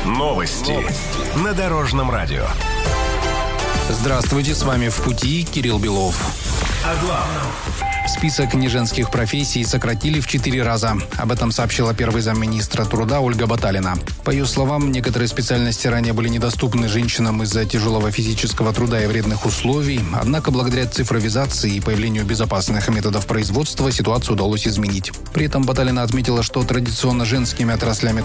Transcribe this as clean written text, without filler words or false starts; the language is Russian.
Новости на Дорожном радио. Здравствуйте, с вами «В пути» Кирилл Белов. О главном. Список неженских профессий сократили в 4 раза. Об этом сообщила первый замминистра труда Ольга Баталина. По ее словам, некоторые специальности ранее были недоступны женщинам из-за тяжелого физического труда и вредных условий. Однако, благодаря цифровизации и появлению безопасных методов производства, ситуацию удалось изменить. При этом Баталина отметила, что традиционно женскими отраслями